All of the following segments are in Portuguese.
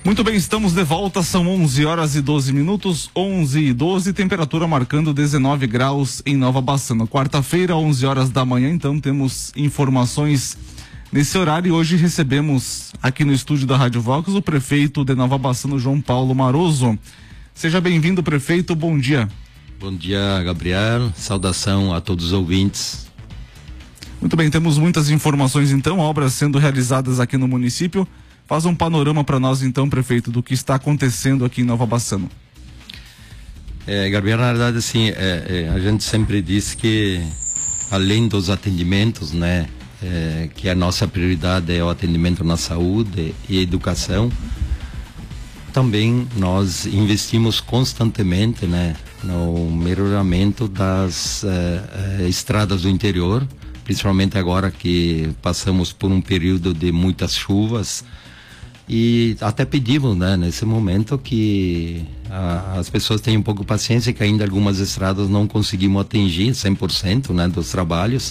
Muito bem, estamos de volta, são 11 horas e 12 minutos, 11 e 12, temperatura marcando 19 graus em Nova Bassano. Quarta-feira, 11 horas da manhã, então temos informações nesse horário. Hoje recebemos aqui no estúdio da Rádio Vox o prefeito de Nova Bassano, João Paulo Maroso. Seja bem-vindo, prefeito, bom dia. Bom dia, Gabriel, saudação a todos os ouvintes. Muito bem, temos muitas informações então, obras sendo realizadas aqui no município. Faz um panorama para nós então, prefeito, do que está acontecendo aqui em Nova Bassano. Gabriel, na verdade, assim, a gente sempre diz que além dos atendimentos, né, que a nossa prioridade é o atendimento na saúde e educação, também nós investimos constantemente, né, no melhoramento das estradas do interior, principalmente agora que passamos por um período de muitas chuvas. E até pedimos, né, nesse momento que as pessoas tenham um pouco de paciência, que ainda algumas estradas não conseguimos atingir 100%, né, dos trabalhos,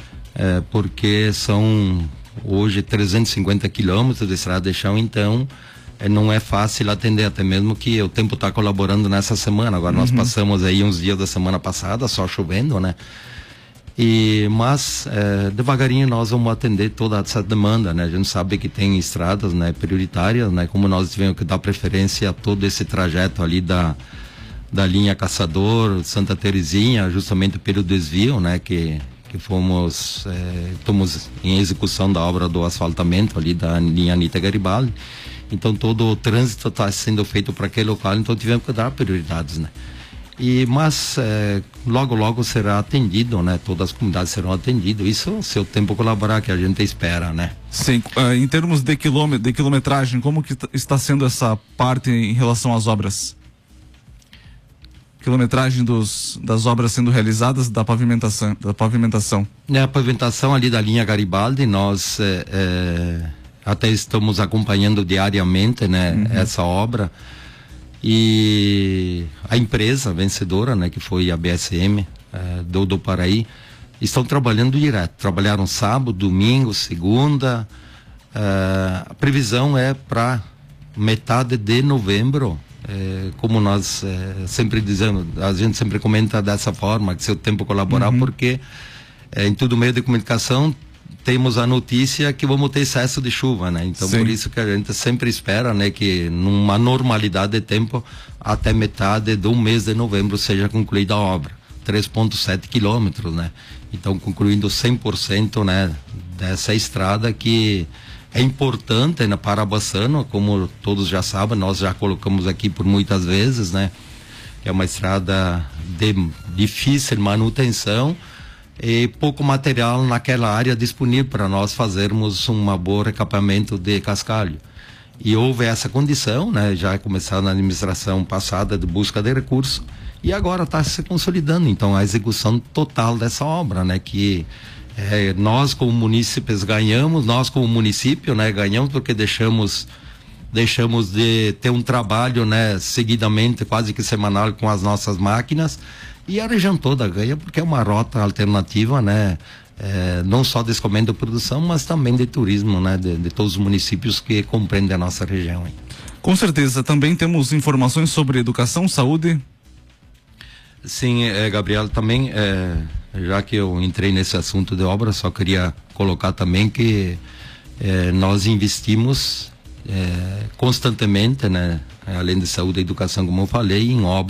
porque são hoje 350 quilômetros de estrada de chão, então não é fácil atender, até mesmo que o tempo está colaborando nessa semana. Agora nós passamos aí uns dias da semana passada só chovendo, né? Mas devagarinho nós vamos atender toda essa demanda, né? A gente sabe que tem estradas, né, prioritárias, né? Como nós tivemos que dar preferência a todo esse trajeto ali da linha Caçador, Santa Terezinha, justamente pelo desvio, né? Que estamos em execução da obra do asfaltamento ali da linha Anita Garibaldi. Então todo o trânsito está sendo feito para aquele local, então tivemos que dar prioridades, né? Mas logo será atendido, né? Todas as comunidades serão atendidas. Isso se o tempo colaborar, que a gente espera, né? Sim. Em termos de quilometragem, como que está sendo essa parte em relação às obras? Quilometragem das obras sendo realizadas, da pavimentação. A pavimentação ali da linha Garibaldi, nós até estamos acompanhando diariamente, né? Essa obra. E a empresa vencedora, né, que foi a BSM do Paraí, estão trabalhando direto. Trabalharam sábado, domingo, segunda. A previsão é para metade de novembro. Como nós sempre dizemos, a gente sempre comenta dessa forma, que se o tempo colaborar, porque em todo meio de comunicação temos a notícia que vamos ter excesso de chuva, né? Então, sim, por isso que a gente sempre espera, né, que numa normalidade de tempo, até metade do mês de novembro seja concluída a obra. 3,7 quilômetros, né? Então, concluindo 100%, né, dessa estrada que é importante, né, para Bassano, como todos já sabem, nós já colocamos aqui por muitas vezes, né? É uma estrada de difícil manutenção e pouco material naquela área disponível para nós fazermos um bom recapeamento de cascalho. E houve essa condição, né? Já começaram na administração passada de busca de recursos e agora está se consolidando, então, a execução total dessa obra, né? Que nós como munícipes ganhamos, nós como município, né, ganhamos porque deixamos de ter um trabalho, né, seguidamente, quase que semanal com as nossas máquinas. E a região toda ganha porque é uma rota alternativa, né? Não só de escoamento de produção, mas também de turismo, né? De todos os municípios que compreendem a nossa região. Hein? Com certeza. Também temos informações sobre educação, saúde. Sim, Gabriel, também, já que eu entrei nesse assunto de obra, só queria colocar também que nós investimos constantemente, né? Além de saúde e educação, como eu falei, em obras